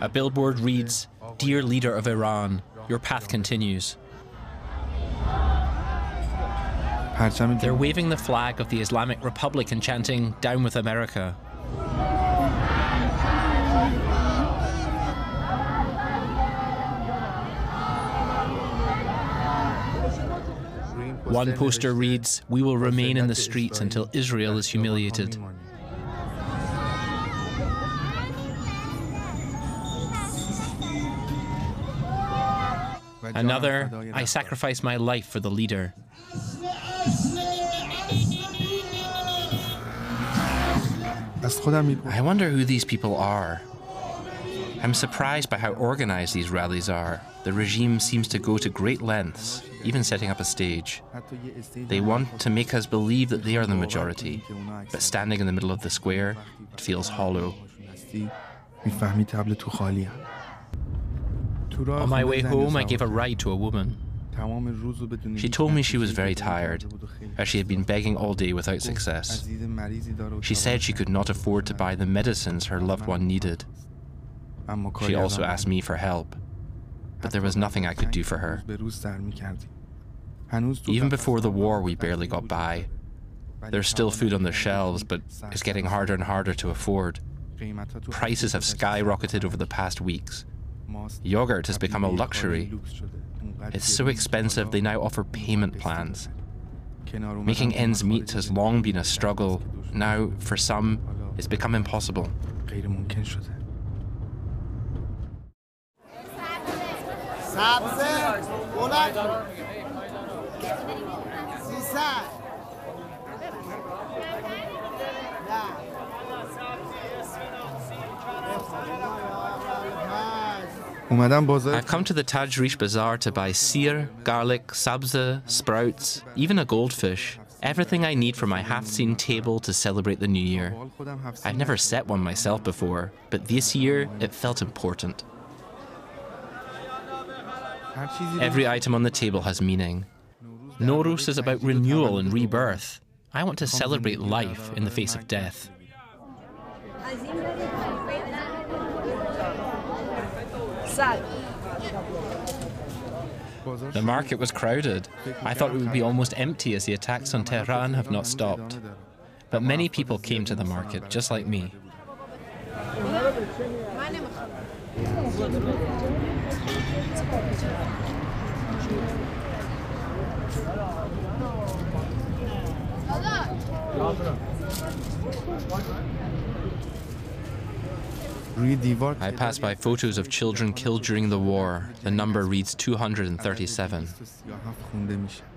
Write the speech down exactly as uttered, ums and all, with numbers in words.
A billboard reads, "Dear leader of Iran, your path continues." They're waving the flag of the Islamic Republic and chanting, "Down with America." One poster reads, "We will remain in the streets until Israel is humiliated." Another, "I sacrifice my life for the leader." I wonder who these people are. I'm surprised by how organized these rallies are. The regime seems to go to great lengths, even setting up a stage. They want to make us believe that they are the majority, but standing in the middle of the square, it feels hollow. On my way home, I gave a ride to a woman. She told me she was very tired, as she had been begging all day without success. She said she could not afford to buy the medicines her loved one needed. She also asked me for help, but there was nothing I could do for her. Even before the war, we barely got by. There's still food on the shelves, but it's getting harder and harder to afford. Prices have skyrocketed over the past weeks. Yogurt has become a luxury. It's so expensive they now offer payment plans. Making ends meet has long been a struggle. Now, for some, it's become impossible. I've come to the Tajrish Bazaar to buy seer, garlic, sabza, sprouts, even a goldfish. Everything I need for my half-seen table to celebrate the new year. I've never set one myself before, but this year it felt important. Every item on the table has meaning. Nowruz is about renewal and rebirth. I want to celebrate life in the face of death. The market was crowded. I thought it would be almost empty as the attacks on Tehran have not stopped. But many people came to the market, just like me. I pass by photos of children killed during the war. The number reads two hundred thirty-seven.